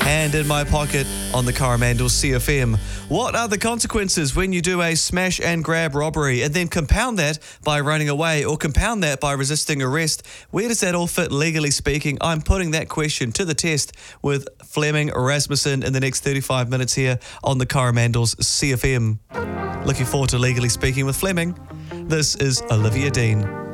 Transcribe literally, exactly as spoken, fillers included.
Hand in my pocket on the Coromandel C F M. What are the consequences when you do a smash and grab robbery and then compound that by running away or compound that by resisting arrest? Where does that all fit legally speaking? I'm putting that question to the test with Fleming Rasmussen in the next thirty-five minutes here on the Coromandel's C F M. Looking forward to Legally Speaking with Fleming. This is Olivia Dean.